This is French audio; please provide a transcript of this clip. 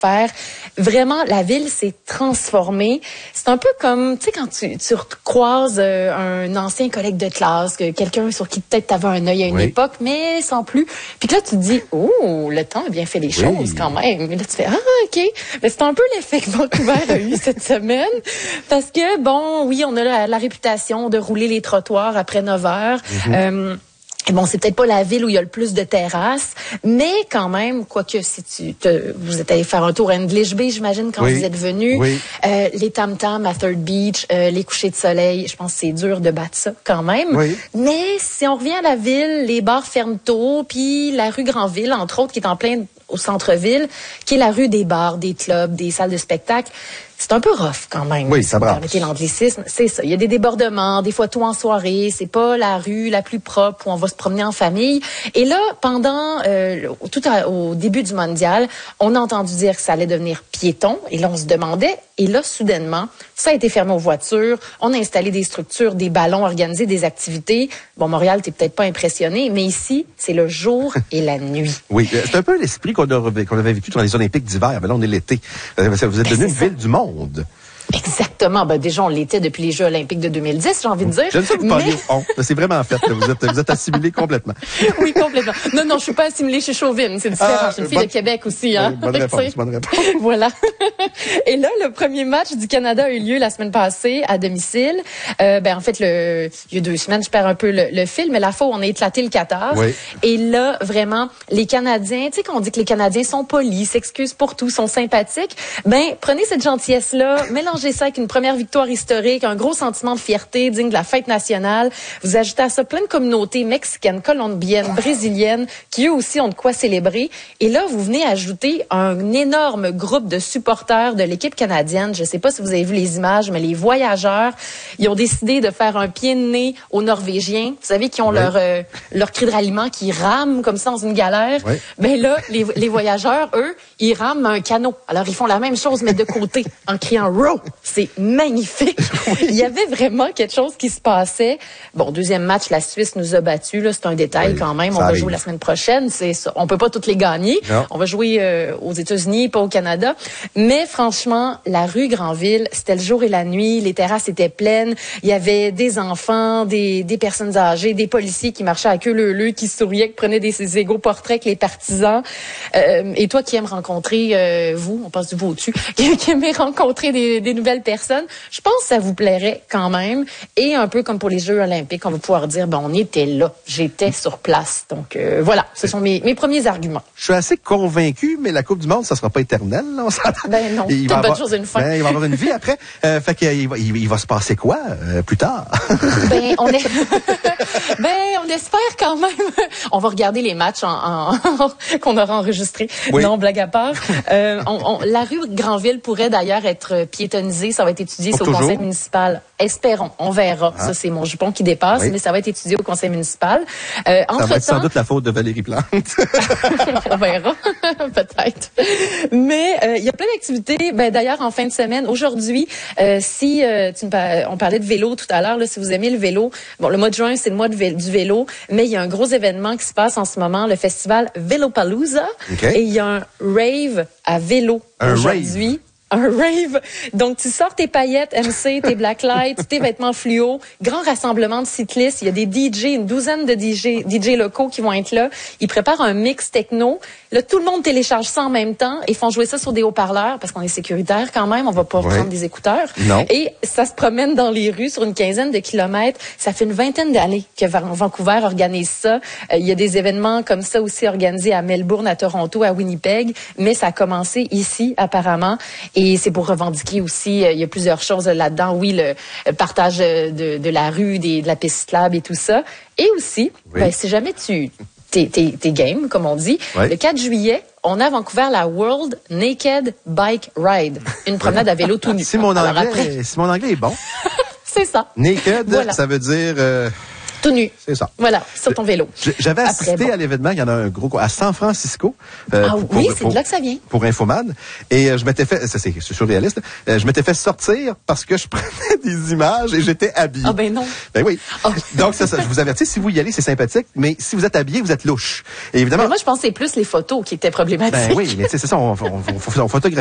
faire. Vraiment, la ville s'est transformée. C'est un peu comme, tu sais, quand tu croises un ancien collègue de classe, quelqu'un sur qui peut-être t'avais un œil à une époque, mais sans plus. Puis que là, tu te dis, oh, le temps a bien fait les choses quand même. Et là, tu fais, OK. Mais c'est un peu l'effet que Vancouver a eu cette semaine. Parce que, bon, oui, on a la réputation de rouler les trottoirs après 9 heures. Et bon, c'est peut-être pas la ville où il y a le plus de terrasses, mais quand même, quoique si vous êtes allé faire un tour à English Bay, j'imagine, quand vous êtes venu, les tam-tams à Third Beach, les couchers de soleil, je pense que c'est dur de battre ça quand même. Mais si on revient à la ville, les bars ferment tôt, puis la rue Granville, entre autres, qui est en plein au centre-ville, qui est la rue des bars, des clubs, des salles de spectacle. C'est un peu rough quand même. Oui, ça brasse. Permettez l'anglicisme, c'est ça. Il y a des débordements, des fois tout en soirée. C'est pas la rue la plus propre où on va se promener en famille. Et là, pendant au début du mondial, on a entendu dire que ça allait devenir piéton. Et là, on se demandait. Et là, soudainement, ça a été fermé aux voitures. On a installé des structures, des ballons, organisé des activités. Bon, Montréal, t'es peut-être pas impressionné, mais ici, c'est le jour et la nuit. Oui, c'est un peu l'esprit qu'on avait vécu dans les Olympiques d'hiver. Mais là, on est l'été. Vous êtes devenu une ville du monde. Exactement. Ben, déjà, on l'était depuis les Jeux olympiques de 2010, j'ai envie de dire. J'aime ça que vous parliez au c'est vraiment fait. Vous êtes assimilé complètement. Oui, complètement. Non, je suis pas assimilée, je suis chauvine. C'est différent. Je suis une fille de Québec aussi, hein. Bonne réponse. Voilà. Et là, le premier match du Canada a eu lieu la semaine passée à domicile. En fait, il y a 2 semaines, je perds un peu le fil, mais la fois où on a éclaté le Qatar. Et là, vraiment, les Canadiens, tu sais, quand on dit que les Canadiens sont polis, s'excusent pour tout, sont sympathiques, prenez cette gentillesse-là, mélangez ça avec une première victoire historique, un gros sentiment de fierté digne de la fête nationale. Vous ajoutez à ça plein de communautés mexicaines, colombiennes, brésiliennes, qui eux aussi ont de quoi célébrer. Et là, vous venez ajouter un énorme groupe de supporters de l'équipe canadienne. Je sais pas si vous avez vu les images, mais les voyageurs, ils ont décidé de faire un pied de nez aux Norvégiens. Vous savez, qui ont leur cri de ralliement, qui rament comme ça dans une galère. Mais là, les voyageurs, eux, ils rament un canot. Alors, ils font la même chose, mais de côté, en criant « Row ». C'est magnifique. Il y avait vraiment quelque chose qui se passait. Bon, deuxième match, la Suisse nous a battus. Là, c'est un détail quand même. On va jouer la semaine prochaine. C'est ça. On peut pas toutes les gagner. Non. On va jouer aux États-Unis, pas au Canada. Mais franchement, la rue Granville, c'était le jour et la nuit. Les terrasses étaient pleines. Il y avait des enfants, des personnes âgées, des policiers qui marchaient à queue leu-leu, qui souriaient, qui prenaient des égaux portraits avec les partisans. Et toi qui aimes rencontrer, on passe du vous au-dessus, qui aimez rencontrer des nouvelles personnes, je pense que ça vous plairait quand même. Et un peu comme pour les Jeux olympiques, on va pouvoir dire, on était là, j'étais sur place. Donc voilà, ce sont mes premiers arguments. Je suis assez convaincu, mais la Coupe du Monde, ça sera pas éternel. Là, non, toute bonne chose a une fin. Il va avoir une vie après. Fait qu'il va se passer quoi plus tard? On espère quand même. On va regarder les matchs qu'on aura enregistrés. Non, blague à part. La rue Granville pourrait d'ailleurs être piétonnisée. Ça va être étudié au conseil municipal. Espérons, on verra. Ça, c'est mon jupon qui dépasse, mais ça va être étudié au conseil municipal. Ça va être sans doute la faute de Valérie Plante. On verra, peut-être. Mais il y a plein d'activités. D'ailleurs, en fin de semaine, aujourd'hui, on parlait de vélo tout à l'heure, là, si vous aimez le vélo, le mois de juin, c'est le mois du vélo, mais il y a un gros événement qui se passe en ce moment, le festival Vélopalooza, et il y a un rave à vélo aujourd'hui. Un rave. Donc, tu sors tes paillettes MC, tes blacklights, tes vêtements fluo. Grand rassemblement de cyclistes. Il y a des DJ, une douzaine de DJ locaux qui vont être là. Ils préparent un mix techno. Là, tout le monde télécharge ça en même temps et font jouer ça sur des haut-parleurs parce qu'on est sécuritaire quand même. On va pas prendre des écouteurs. Non. Et ça se promène dans les rues sur une quinzaine de kilomètres. Ça fait une vingtaine d'années que Vancouver organise ça. Il y a des événements comme ça aussi organisés à Melbourne, à Toronto, à Winnipeg. Mais ça a commencé ici, apparemment. Et c'est pour revendiquer aussi, il y a plusieurs choses là-dedans. Oui, le partage de la rue, de la piste cyclable et tout ça. Et aussi, si jamais t'es game, comme on dit, le 4 juillet, on a à Vancouver la World Naked Bike Ride. Une promenade à vélo tout nu. Si mon anglais est bon. C'est ça. Naked, ça veut dire... Tout nu. C'est ça. Voilà, sur ton vélo. J'avais assisté à l'événement, il y en a un gros, à San Francisco. Oui, c'est de là que ça vient. Pour Infoman. Et je m'étais fait, c'est surréaliste, je m'étais fait sortir parce que je prenais des images et j'étais habillé. Ah ben non. Ben oui. Oh. Donc, ça, je vous avertis, si vous y allez, c'est sympathique, mais si vous êtes habillé, vous êtes louche. Et évidemment. Mais moi, je pense que c'est plus les photos qui étaient problématiques. Ben oui, mais tu sais, c'est ça, on photographie